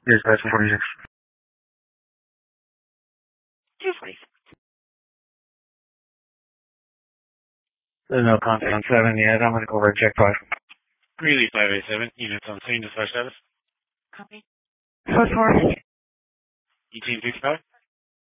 Yes, that's 46. 246. There's no contact on 7 yet. I'm going to go over and check 5. Greeley 587, units on scene, dispatch status. Copy. What's more? 1855.